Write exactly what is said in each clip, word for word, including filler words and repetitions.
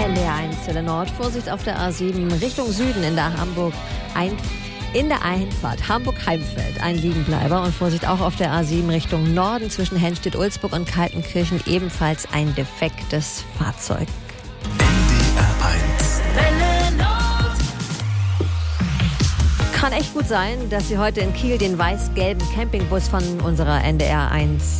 N D R eins Zelle Nord, Vorsicht auf der A sieben Richtung Süden in der Hamburg ein, in der Einfahrt Hamburg-Heimfeld ein Liegenbleiber und Vorsicht auch auf der A sieben Richtung Norden zwischen Hennstedt-Ulzburg und Kaltenkirchen ebenfalls ein defektes Fahrzeug. N D R eins Welle Nord. Kann echt gut sein, dass Sie heute in Kiel den weiß-gelben Campingbus von unserer N D R eins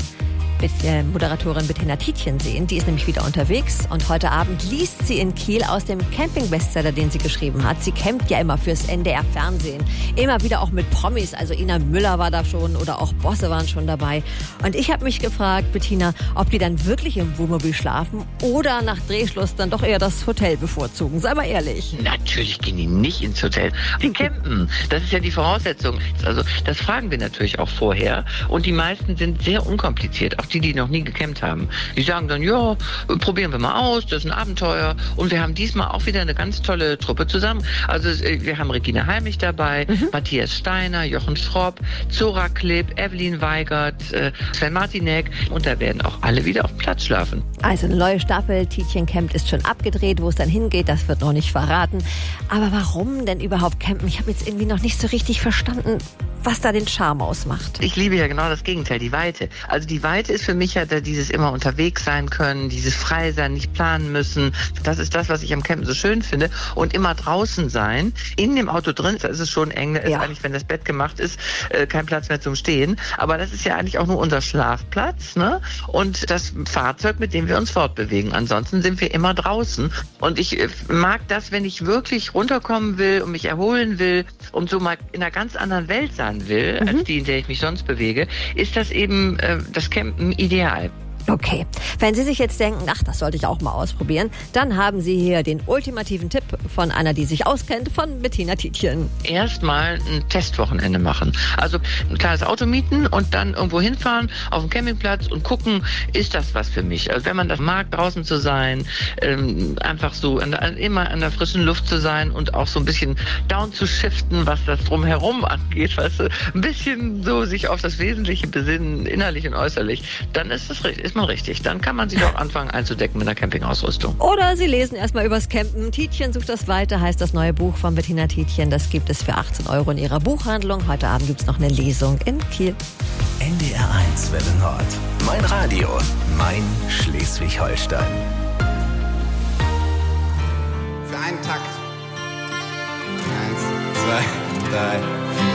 Moderatorin Bettina Tietjen sehen. Die ist nämlich wieder unterwegs und heute Abend liest sie in Kiel aus dem Camping-Bestseller, den sie geschrieben hat. Sie campt ja immer fürs N D R-Fernsehen. Immer wieder auch mit Promis. Also Ina Müller war da schon oder auch Bosse waren schon dabei. Und ich habe mich gefragt, Bettina, ob die dann wirklich im Wohnmobil schlafen oder nach Drehschluss dann doch eher das Hotel bevorzugen. Sei mal ehrlich. Natürlich gehen die nicht ins Hotel. Die campen. Das ist ja die Voraussetzung. Also das fragen wir natürlich auch vorher. Und die meisten sind sehr unkompliziert. Auch die, die noch nie gecampt haben. Die sagen dann, ja, probieren wir mal aus, das ist ein Abenteuer. Und wir haben diesmal auch wieder eine ganz tolle Truppe zusammen. Also wir haben Regina Halmich dabei, mhm. Matthias Steiner, Jochen Schropp, Zora Klipp, Evelyn Weigert, Sven Martinek. Und da werden auch alle wieder auf dem Platz schlafen. Also eine neue Staffel, Tietjen campt, ist schon abgedreht. Wo es dann hingeht, das wird noch nicht verraten. Aber warum denn überhaupt campen? Ich habe jetzt irgendwie noch nicht so richtig verstanden, was da den Charme ausmacht. Ich liebe ja genau das Gegenteil, die Weite. Also die Weite ist für mich ja dieses immer unterwegs sein können, dieses frei sein, nicht planen müssen. Das ist das, was ich am Campen so schön finde. Und immer draußen sein. In dem Auto drin, da ist es schon eng, ist ja. Eigentlich, wenn das Bett gemacht ist, kein Platz mehr zum Stehen. Aber das ist ja eigentlich auch nur unser Schlafplatz, ne? Und das Fahrzeug, mit dem wir uns fortbewegen. Ansonsten sind wir immer draußen. Und ich mag das, wenn ich wirklich runterkommen will und mich erholen will und so mal in einer ganz anderen Welt sein will, mhm. als die, in der ich mich sonst bewege, ist das eben äh, das Campen ideal. Okay, wenn Sie sich jetzt denken, ach, das sollte ich auch mal ausprobieren, dann haben Sie hier den ultimativen Tipp von einer, die sich auskennt, von Bettina Tietjen. Erstmal ein Testwochenende machen. Also ein kleines Auto mieten und dann irgendwo hinfahren auf dem Campingplatz und gucken, ist das was für mich? Also wenn man das mag, draußen zu sein, ähm, einfach so an, an, immer an der frischen Luft zu sein und auch so ein bisschen down zu shiften, was das drumherum angeht, weißt du, ein bisschen so sich auf das Wesentliche besinnen, innerlich und äußerlich, dann ist das richtig. Ist man richtig. Dann kann man sich auch anfangen einzudecken mit einer Campingausrüstung. Oder Sie lesen erstmal übers Campen. Tietjen sucht das weiter, heißt das neue Buch von Bettina Tietjen. Das gibt es für achtzehn Euro in ihrer Buchhandlung. Heute Abend gibt es noch eine Lesung in Kiel. N D R eins Welle Nord. Mein Radio. Mein Schleswig-Holstein. Für einen Takt. Eins, zwei, drei, vier.